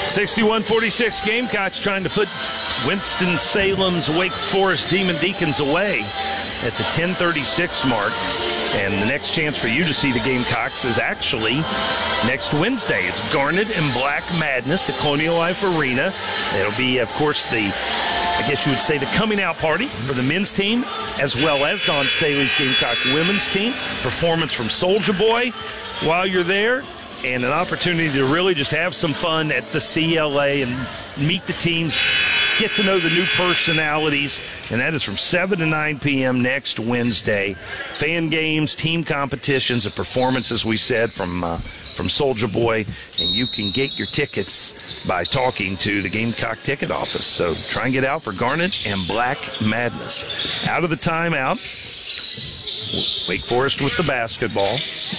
61-46, Gamecocks trying to put Winston-Salem's Wake Forest Demon Deacons away at the 10:36 mark. And the next chance for you to see the Gamecocks is actually next Wednesday. It's Garnet and Black Madness at Colonial Life Arena. It'll be, of course, I guess you would say, the coming out party for the men's team, as well as Don Staley's Gamecock women's team. Performance from Soulja Boy while you're there, and an opportunity to really just have some fun at the CLA and meet the teams, get to know the new personalities, and that is from 7 to 9 p.m. next Wednesday. Fan games, team competitions, a performance, as we said, from Soulja Boy, and you can get your tickets by talking to the Gamecock ticket office. So try and get out for Garnet and Black Madness. Out of the timeout, Wake Forest with the basketball.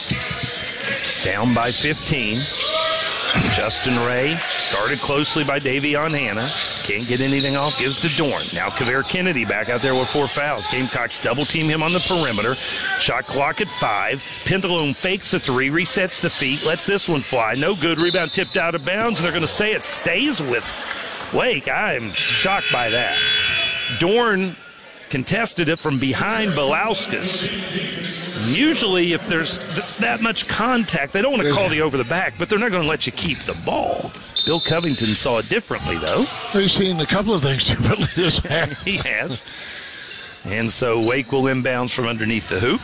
Down by 15. Justin Ray, guarded closely by Davion Hanna. Can't get anything off, gives to Dorn. Now Kavere Kennedy back out there with 4 fouls. Gamecocks double-team him on the perimeter. Shot clock at 5. Pantaloon fakes a 3, resets the feet, lets this one fly. No good. Rebound tipped out of bounds, and they're going to say it stays with Wake. I'm shocked by that. Dorn contested it from behind Belauskas. Usually, if there's that much contact, they don't want to call the over the back, but they're not going to let you keep the ball. Bill Covington saw it differently, though. He's seen a couple of things differently this half. He has. And so Wake will inbounds from underneath the hoop.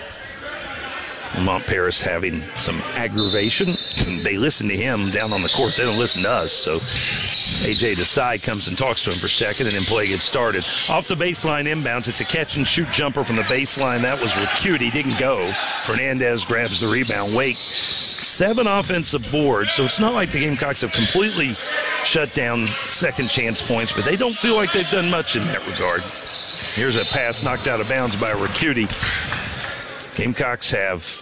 Lamont Paris having some aggravation. They listen to him down on the court. They don't listen to us. So A.J. Desai comes and talks to him for a second, and then play gets started. Off the baseline inbounds, it's a catch-and-shoot jumper from the baseline. That was cute. He didn't go. Fernandez grabs the rebound. Wake, 7 offensive boards, so it's not like the Gamecocks have completely shut down second chance points, but they don't feel like they've done much in that regard. Here's a pass knocked out of bounds by Ricciuti. Gamecocks have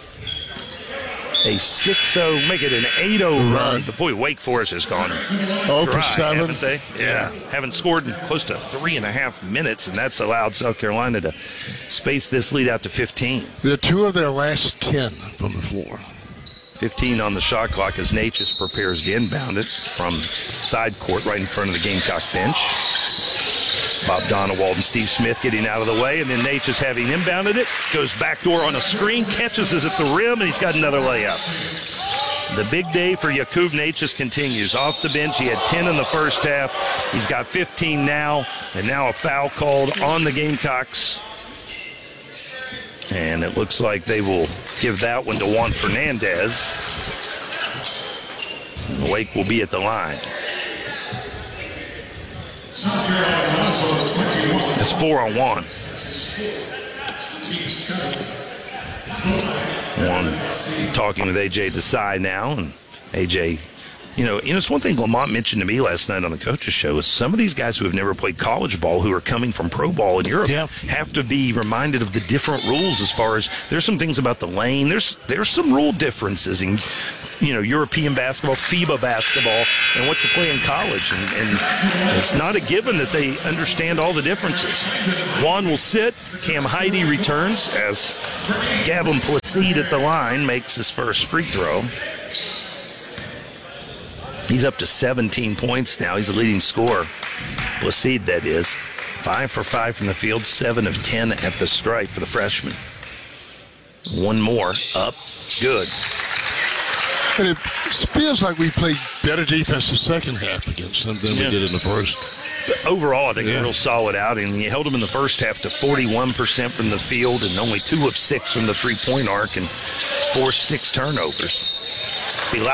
a 6-0, make it an 8-0 run. But boy, Wake Forest has gone dry, 7. haven't they? Yeah. Haven't scored in close to 3.5 minutes, and that's allowed South Carolina to space this lead out to 15. They're 2 of their last 10 from the floor. 15 on the shot clock as Natchez prepares to inbound it from side court right in front of the Gamecock bench. Bob Donewald and Steve Smith getting out of the way, and then Natchez having inbounded it, goes backdoor on a screen, catches us at the rim, and he's got another layup. The big day for Yakub Natchez continues. Off the bench, he had 10 in the first half. He's got 15 now, and now a foul called on the Gamecocks. And it looks like they will give that one to Juan Fernandez. Wake will be at the line. It's 4-on-1. One talking with A.J. Desai now, and A.J., it's one thing Lamont mentioned to me last night on the coaches show is some of these guys who have never played college ball, who are coming from pro ball in Europe, have to be reminded of the different rules as far as there's some things about the lane. There's some rule differences in European basketball, FIBA basketball, and what you play in college. And it's not a given that they understand all the differences. Juan will sit. Cam Heide returns as Gavin Placide at the line makes his first free throw. He's up to 17 points now. He's the leading scorer. Placide, that is. 5 for 5 from the field, 7 of 10 at the stripe for the freshman. One more. Up. Good. And it feels like we played better defense the second half against them than we did in the first. Overall, I think a real solid outing. You held them in the first half to 41% from the field and only 2 of 6 from the three-point arc and forced 6 turnovers.